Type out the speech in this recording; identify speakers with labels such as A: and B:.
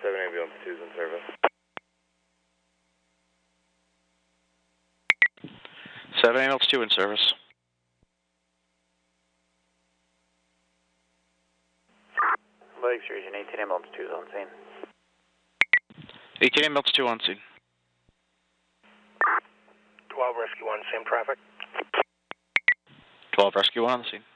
A: 7 ambulance 2 is in service.
B: 7 ambulance 2 in service.
C: Lakes Region 18 ambulance 2 is on scene.
B: 18 ambulance 2 on scene.
D: 12 rescue 1, same traffic.
B: 12 rescue 1 on the scene.